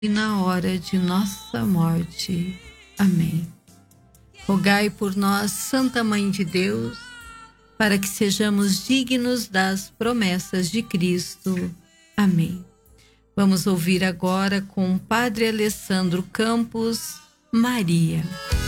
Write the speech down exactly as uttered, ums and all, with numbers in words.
e na hora de nossa morte. Amém. Rogai por nós, Santa Mãe de Deus, para que sejamos dignos das promessas de Cristo. Amém. Vamos ouvir agora com o Padre Alessandro Campos, Maria.